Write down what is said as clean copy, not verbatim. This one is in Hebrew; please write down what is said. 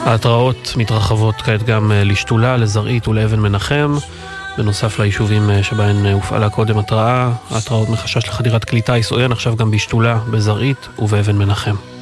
ההתראות מתרחבות כעת גם לשתולה, לזרעית ולאבן מנחם, בנוסף ליישובים שבהן הופעלה קודם התראה. ההתראות מחשש לחדירת כלי טיס עוין עכשיו גם בשתולה, בזרעית ובאבן מנחם.